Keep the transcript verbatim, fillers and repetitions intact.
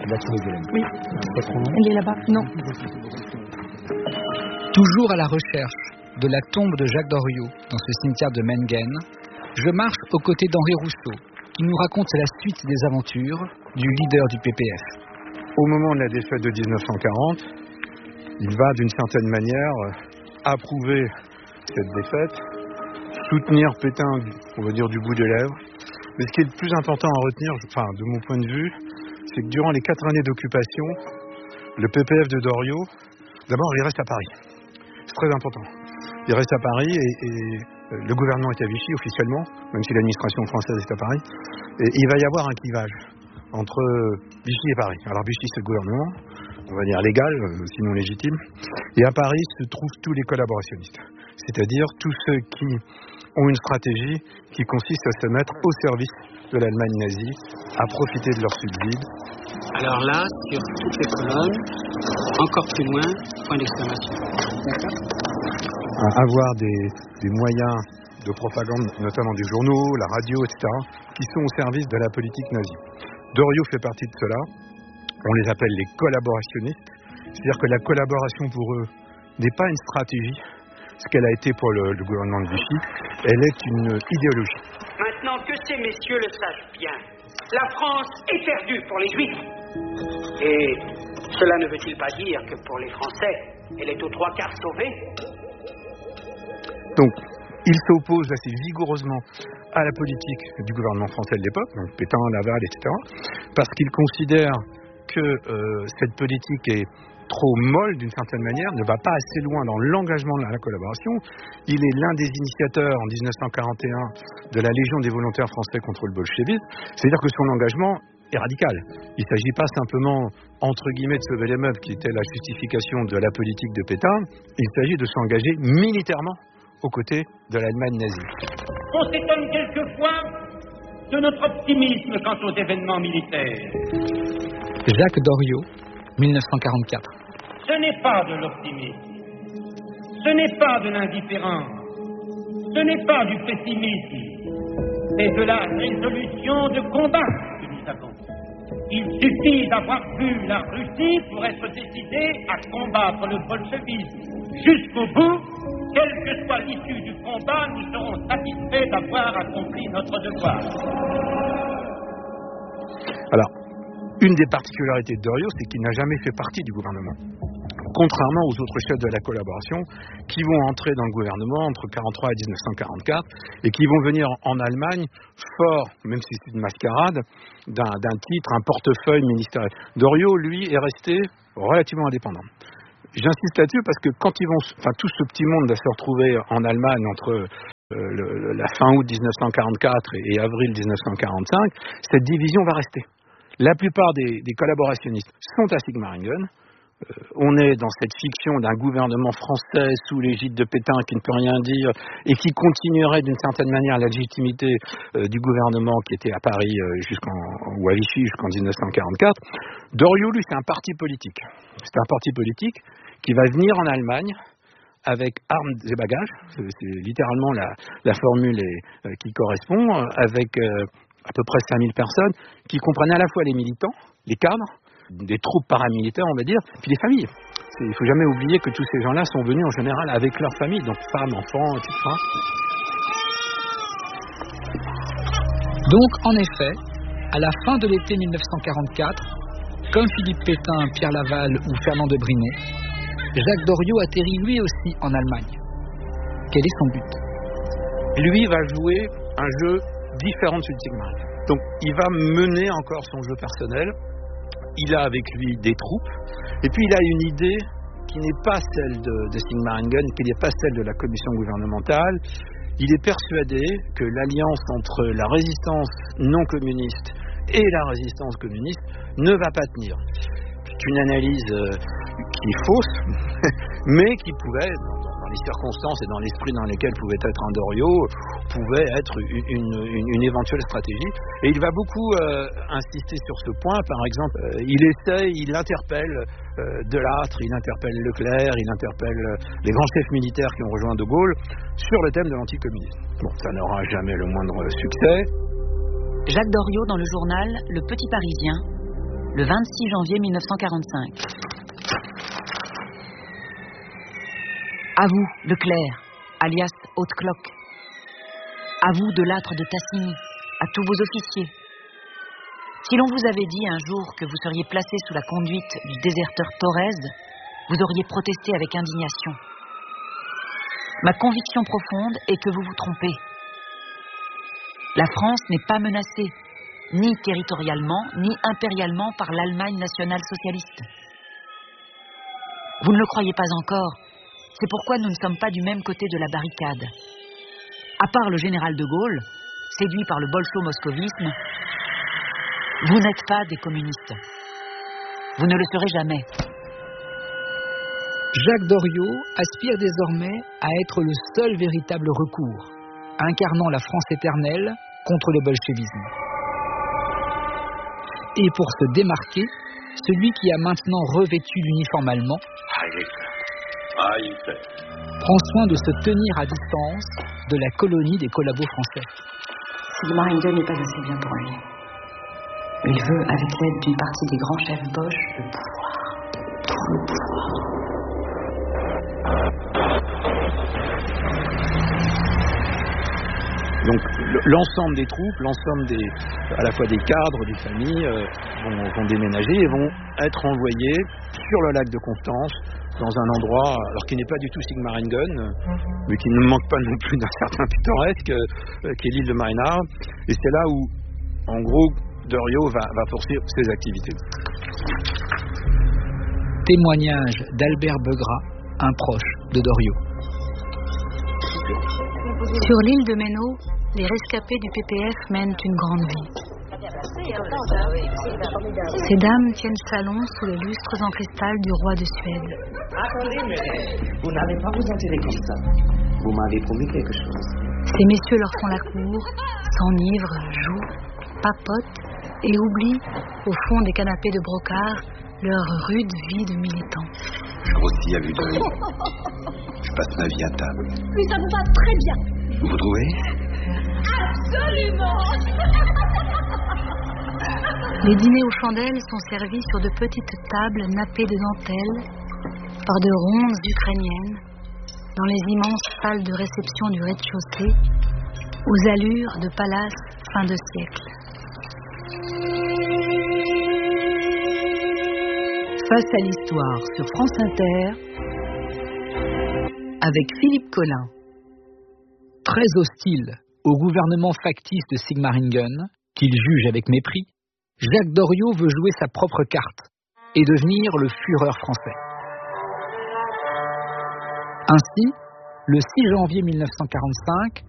Là, tu es Hélène. Oui. C'est pas trop long. Elle est là-bas. Non. Toujours à la recherche de la tombe de Jacques Doriot dans ce cimetière de Mengen, je marche aux côtés d'Henri Rousseau, qui nous raconte la suite des aventures du leader du P P F. Au moment de la défaite de dix-neuf cent quarante, il va d'une certaine manière approuver cette défaite, soutenir Pétain, on va dire, du bout des lèvres. Mais ce qui est le plus important à retenir, enfin de mon point de vue, c'est que durant les quatre années d'occupation, le P P F de Doriot, d'abord il reste à Paris. C'est très important. Il reste à Paris et, et le gouvernement est à Vichy officiellement, même si l'administration française est à Paris. Et il va y avoir un clivage entre Vichy et Paris. Alors Vichy c'est le gouvernement, on va dire légal, sinon légitime. Et à Paris se trouvent tous les collaborationnistes. C'est-à-dire tous ceux qui ont une stratégie qui consiste à se mettre au service de l'Allemagne nazie, à profiter de leurs subsides. Alors là, sur toutes les colonnes, encore plus loin, point d'exclamation. D'accord ? Avoir des, des moyens de propagande, notamment des journaux, la radio, et cetera, qui sont au service de la politique nazie. Doriot fait partie de cela. On les appelle les collaborationnistes. C'est-à-dire que la collaboration pour eux n'est pas une stratégie, ce qu'elle a été pour le, le gouvernement de Vichy, elle est une idéologie. Maintenant que ces messieurs le sachent bien, la France est perdue pour les Juifs. Et cela ne veut-il pas dire que pour les Français, elle est aux trois quarts sauvée ? Donc, il s'oppose assez vigoureusement à la politique du gouvernement français de l'époque, donc Pétain, Laval, et cetera, parce qu'il considère que euh, cette politique est trop molle d'une certaine manière, ne va pas assez loin dans l'engagement de la collaboration. Il est l'un des initiateurs en dix-neuf cent quarante et un de la Légion des volontaires français contre le bolchevisme, c'est-à-dire que son engagement est radical. Il ne s'agit pas simplement, entre guillemets, de sauver les meubles, qui était la justification de la politique de Pétain, il s'agit de s'engager militairement aux côtés de l'Allemagne nazie. On s'étonne quelquefois de notre optimisme quant aux événements militaires. Jacques Doriot, dix-neuf cent quarante-quatre. Ce n'est pas de l'optimisme, ce n'est pas de l'indifférence, ce n'est pas du pessimisme, c'est de la résolution de combat que nous avons. Il suffit d'avoir vu la Russie pour être décidé à combattre le bolchevisme jusqu'au bout. Quelle que soit l'issue du combat, nous serons satisfaits d'avoir accompli notre devoir. Alors, une des particularités de Doriot, c'est qu'il n'a jamais fait partie du gouvernement. Contrairement aux autres chefs de la collaboration qui vont entrer dans le gouvernement entre mille neuf cent quarante-trois et dix-neuf cent quarante-quatre et qui vont venir en Allemagne fort, même si c'est une mascarade, d'un, d'un titre, un portefeuille ministériel. Doriot, lui, est resté relativement indépendant. J'insiste là-dessus parce que quand ils vont, enfin tout ce petit monde va se retrouver en Allemagne entre euh, le, la fin août dix-neuf cent quarante-quatre et, et avril dix-neuf cent quarante-cinq, cette division va rester. La plupart des, des collaborationnistes sont à Sigmaringen. Euh, on est dans cette fiction d'un gouvernement français sous l'égide de Pétain qui ne peut rien dire et qui continuerait d'une certaine manière la légitimité euh, du gouvernement qui était à Paris euh, jusqu'en, ou à Vichy jusqu'en dix-neuf cent quarante-quatre. Doriot, lui, c'est un parti politique. C'est un parti politique qui va venir en Allemagne avec armes et bagages, c'est, c'est littéralement la, la formule est, euh, qui correspond, avec euh, à peu près cinq mille personnes qui comprennent à la fois les militants, les cadres, des troupes paramilitaires, on va dire, puis les familles. C'est, il ne faut jamais oublier que tous ces gens-là sont venus en général avec leurs familles, donc femmes, enfants, et cetera. Donc, en effet, à la fin de l'été dix-neuf cent quarante-quatre, comme Philippe Pétain, Pierre Laval ou Fernand de Brinon, Jacques Doriot atterrit lui aussi en Allemagne. Quel est son but ? Lui va jouer un jeu différent de celui de Sigmaringen. Donc, il va mener encore son jeu personnel. Il a avec lui des troupes, et puis il a une idée qui n'est pas celle de, de Sigmaringen, qui n'est pas celle de la commission gouvernementale. Il est persuadé que l'alliance entre la résistance non communiste et la résistance communiste ne va pas tenir. C'est une analyse euh, qui est fausse, mais qui pouvait, dans les circonstances et dans l'esprit dans lesquels pouvait être un Doriot, pouvait être une, une, une éventuelle stratégie. Et il va beaucoup euh, insister sur ce point. Par exemple, euh, il essaie, il interpelle euh, Delattre, il interpelle Leclerc, il interpelle euh, les grands chefs militaires qui ont rejoint De Gaulle sur le thème de l'anticommunisme. Bon, ça n'aura jamais le moindre succès. Jacques Doriot dans le journal Le Petit Parisien, le vingt-six janvier mille neuf cent quarante-cinq. À vous, Leclerc, alias Haute-Cloque. À vous, Delattre de Tassigny, à tous vos officiers. Si l'on vous avait dit un jour que vous seriez placé sous la conduite du déserteur Thorez, vous auriez protesté avec indignation. Ma conviction profonde est que vous vous trompez. La France n'est pas menacée, ni territorialement, ni impérialement par l'Allemagne nationale-socialiste. Vous ne le croyez pas encore, c'est pourquoi nous ne sommes pas du même côté de la barricade. À part le général de Gaulle, séduit par le bolcho-moscovisme, vous n'êtes pas des communistes. Vous ne le serez jamais. Jacques Doriot aspire désormais à être le seul véritable recours, incarnant la France éternelle contre le bolchevisme. Et pour se démarquer, celui qui a maintenant revêtu l'uniforme allemand prend soin de se tenir à distance de la colonie des collabos français. Sigmaringen n'est pas assez bien pour lui. Il veut, avec l'aide d'une partie des grands chefs Boche, le pouvoir. Tout le pouvoir. Donc l'ensemble des troupes, l'ensemble des, à la fois des cadres, des familles, euh, vont, vont déménager et vont être envoyés sur le lac de Constance, dans un endroit, alors qui n'est pas du tout Sigmaringen, mais qui ne manque pas non plus d'un certain pittoresque, euh, qui est l'île de Marinard. Et c'est là où, en gros, Doriot va, va poursuivre ses activités. Témoignage d'Albert Begrat, un proche de Doriot. Sur l'île de Méno, les rescapés du P P F mènent une grande vie. Ces dames tiennent salon sous les lustres en cristal du roi de Suède. Attendez, mais vous n'allez pas vous enterrer comme ça. Vous m'avez promis quelque chose. Ces messieurs leur font la cour, s'enivrent, jouent, papotent et oublient, au fond des canapés de brocart, leur rude vie de militants. Je grossis à vue d'œil. Je passe ma vie à table. Oui, ça vous va très bien. Vous trouvez? Absolument. Les dîners aux chandelles sont servis sur de petites tables nappées de dentelle par de rondes ukrainiennes dans les immenses salles de réception du rez-de-chaussée aux allures de palaces fin de siècle. Face à l'histoire sur France Inter avec Philippe Collin. Très hostile au gouvernement factice de Sigmaringen, qu'il juge avec mépris, Jacques Doriot veut jouer sa propre carte et devenir le Führer français. Ainsi, le six janvier mille neuf cent quarante-cinq,